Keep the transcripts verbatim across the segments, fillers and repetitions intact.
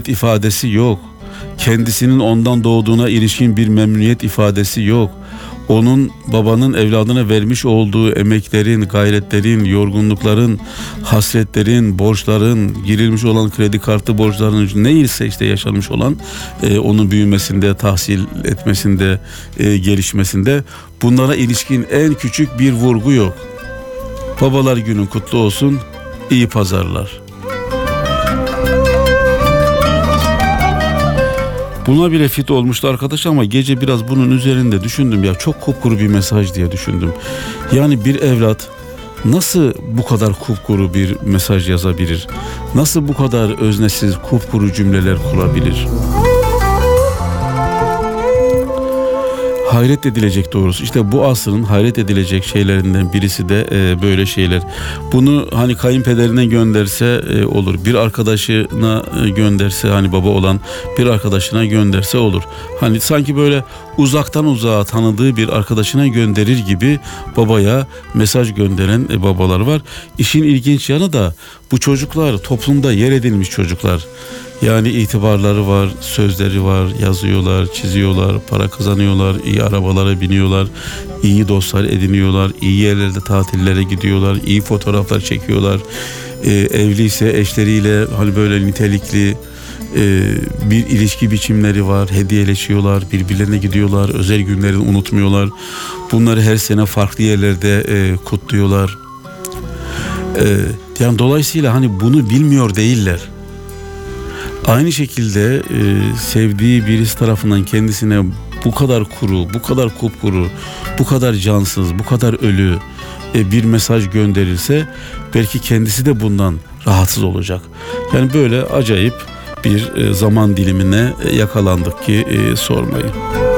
memnuniyet ifadesi yok. Kendisinin ondan doğduğuna ilişkin bir memnuniyet ifadesi yok. Onun babanın evladına vermiş olduğu emeklerin, gayretlerin, yorgunlukların, hasretlerin, borçların, girilmiş olan kredi kartı borçlarının neyse işte yaşanmış olan e, onun büyümesinde, tahsil etmesinde, e, gelişmesinde bunlara ilişkin en küçük bir vurgu yok. Babalar günün kutlu olsun, iyi pazarlar. Buna bile fit olmuştu arkadaş ama gece biraz bunun üzerinde düşündüm ya, çok kupkuru bir mesaj diye düşündüm. Yani bir evlat nasıl bu kadar kupkuru bir mesaj yazabilir? Nasıl bu kadar öznesiz kupkuru cümleler kurabilir? Hayret edilecek doğrusu. İşte bu asrın hayret edilecek şeylerinden birisi de e, böyle şeyler. Bunu hani kayınpederine gönderse e, olur. Bir arkadaşına e, gönderse, hani baba olan bir arkadaşına gönderse olur. Hani sanki böyle uzaktan uzağa tanıdığı bir arkadaşına gönderir gibi babaya mesaj gönderen e, babalar var. İşin ilginç yanı da bu çocuklar toplumda yer edilmiş çocuklar. Yani itibarları var, sözleri var, yazıyorlar, çiziyorlar, para kazanıyorlar, iyi arabalara biniyorlar, iyi dostlar ediniyorlar, iyi yerlerde tatillere gidiyorlar, iyi fotoğraflar çekiyorlar. Ee, evliyse eşleriyle hani böyle nitelikli e, bir ilişki biçimleri var, hediyeleşiyorlar, birbirlerine gidiyorlar, özel günlerini unutmuyorlar. Bunları her sene farklı yerlerde e, kutluyorlar. E, yani dolayısıyla hani bunu bilmiyor değiller. Aynı şekilde e, sevdiği birisi tarafından kendisine bu kadar kuru, bu kadar kupkuru, bu kadar cansız, bu kadar ölü e, bir mesaj gönderilse belki kendisi de bundan rahatsız olacak. Yani böyle acayip bir e, zaman dilimine e, yakalandık ki e, sormayın.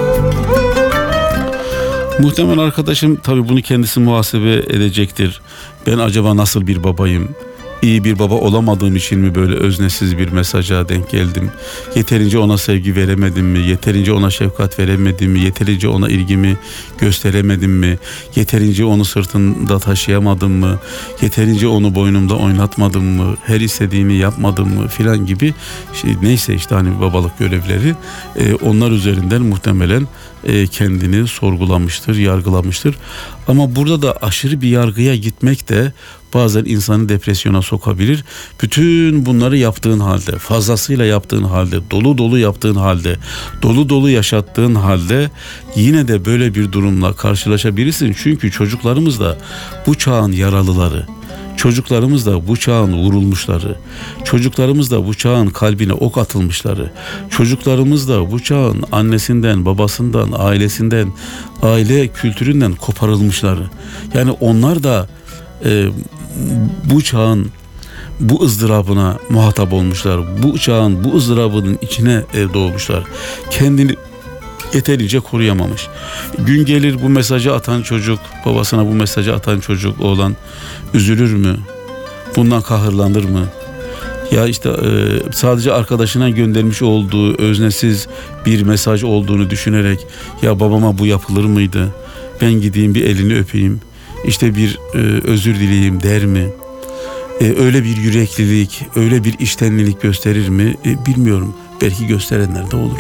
Muhtemelen arkadaşım tabii bunu kendisi muhasebe edecektir. Ben acaba nasıl bir babayım? İyi bir baba olamadığım için mi böyle öznesiz bir mesaja denk geldim? Yeterince ona sevgi veremedim mi? Yeterince ona şefkat veremedim mi? Yeterince ona ilgimi gösteremedim mi? Yeterince onu sırtında taşıyamadım mı? Yeterince onu boynumda oynatmadım mı? Her istediğini yapmadım mı? Filan gibi şey, neyse işte hani babalık görevleri e, onlar üzerinden muhtemelen e, kendini sorgulamıştır, yargılamıştır. Ama burada da aşırı bir yargıya gitmek de bazen insanı depresyona sokabilir. Bütün bunları yaptığın halde, fazlasıyla yaptığın halde, dolu dolu yaptığın halde, dolu dolu yaşattığın halde yine de böyle bir durumla karşılaşabilirsin. Çünkü çocuklarımız da bu çağın yaralıları, çocuklarımız da bu çağın vurulmuşları, çocuklarımız da bu çağın kalbine ok atılmışları, çocuklarımız da bu çağın annesinden, babasından, ailesinden, aile kültüründen koparılmışları. Yani onlar da e, bu çağın bu ızdırabına muhatap olmuşlar. Bu çağın bu ızdırabının içine e, doğmuşlar. Kendini yeterince koruyamamış. Gün gelir bu mesajı atan çocuk, babasına bu mesajı atan çocuk oğlan üzülür mü? Bundan kahırlanır mı? Ya işte e, sadece arkadaşına göndermiş olduğu öznesiz bir mesaj olduğunu düşünerek ya babama bu yapılır mıydı? Ben gideyim bir elini öpeyim. İşte bir e, özür dileyeyim der mi? E, öyle bir yüreklilik, öyle bir içtenlilik gösterir mi? E, bilmiyorum. Belki gösterenler de olur.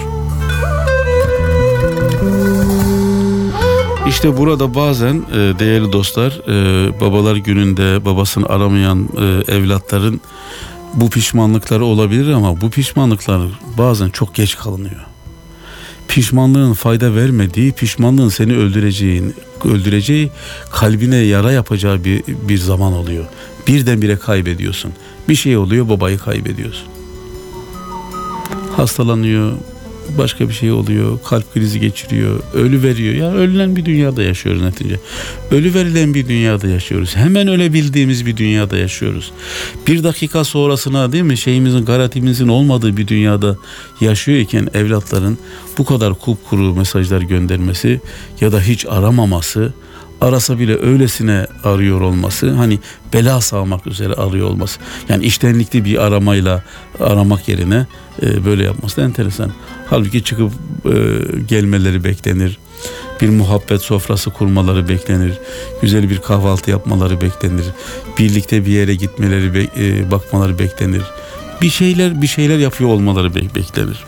İşte burada bazen e, değerli dostlar, e, babalar gününde babasını aramayan e, evlatların bu pişmanlıkları olabilir ama bu pişmanlıklar bazen çok geç kalınıyor. Pişmanlığın fayda vermediği, pişmanlığın seni öldüreceğin, öldüreceği, kalbine yara yapacağı bir, bir zaman oluyor. Birdenbire kaybediyorsun. Bir şey oluyor, babayı kaybediyorsun. Hastalanıyor, başka bir şey oluyor, kalp krizi geçiriyor, ölü veriyor. Ya ölülen bir dünyada yaşıyoruz netice. Ölü verilen bir dünyada yaşıyoruz. Hemen ölebildiğimiz bir dünyada yaşıyoruz. Bir dakika sonrasına değil mi şeyimizin, garantimizin olmadığı bir dünyada yaşıyor iken evlatların bu kadar kupkuru mesajlar göndermesi ya da hiç aramaması, arasa bile öylesine arıyor olması, hani bela sağmak üzere arıyor olması. Yani içtenlikli bir aramayla aramak yerine e, böyle yapması da enteresan. Halbuki çıkıp e, gelmeleri beklenir. Bir muhabbet sofrası kurmaları beklenir. Güzel bir kahvaltı yapmaları beklenir. Birlikte bir yere gitmeleri, e, bakmaları beklenir. bir şeyler bir şeyler yapıyor olmaları be- beklenir.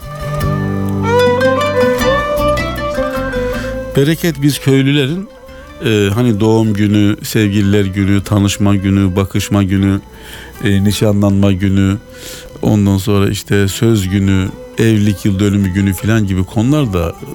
Bereket biz köylülerin e, hani doğum günü, sevgililer günü, tanışma günü, bakışma günü, e, nişanlanma günü, ondan sonra işte söz günü, evlilik yıl dönümü günü filan gibi konular da